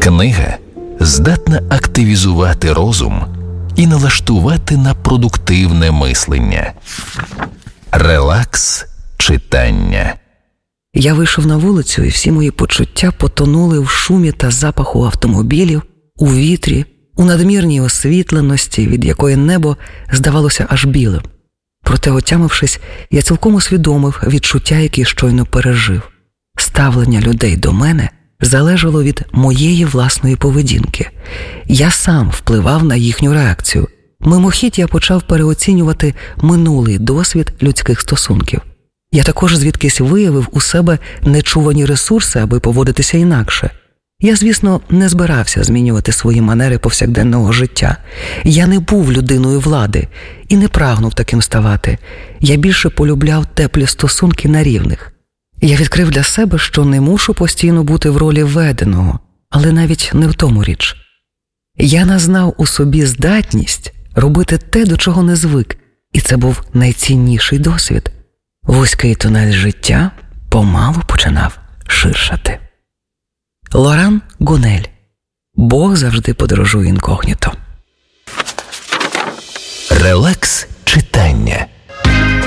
Книга здатна активізувати розум і налаштувати на продуктивне мислення. Релакс читання. Я вийшов на вулицю, і всі мої почуття потонули в шумі та запаху автомобілів, у вітрі, у надмірній освітленості, від якої небо здавалося аж білим. Проте, отямившись, я цілком усвідомив відчуття, які щойно пережив. Ставлення людей до мене залежало від моєї власної поведінки. Я сам впливав на їхню реакцію. Мимохідь я почав переоцінювати минулий досвід людських стосунків. Я також звідкись виявив у себе нечувані ресурси, аби поводитися інакше. Я, звісно, не збирався змінювати свої манери повсякденного життя. Я не був людиною влади і не прагнув таким ставати. Я більше полюбляв теплі стосунки на рівних. Я відкрив для себе, що не мушу постійно бути в ролі веденого, але навіть не в тому річ. Я назнав у собі здатність робити те, до чого не звик, і це був найцінніший досвід. Вузький тунель життя помалу починав ширшати. Лоран Гунель. Бог завжди подорожує інкогніто. Релакс читання.